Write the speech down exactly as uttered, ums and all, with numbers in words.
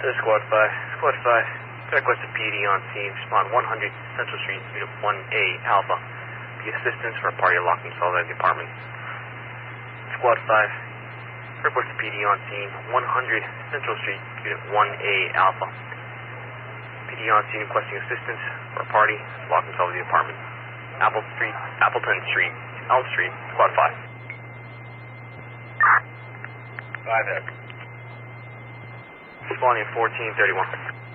This is Squad five. Squad five. Request a P D on scene. Respond one hundred Central Street, Unit one A, Alpha. Be assistance for a party locked themselves at the apartment. Squad five. Request a P D on scene. one hundred Central Street, Unit one A, Alpha. P D on scene requesting assistance for a party locked themselves at the apartment. Apple Street, Appleton Street, Elm Street, Squad five. Five there. Responding fourteen thirty-one.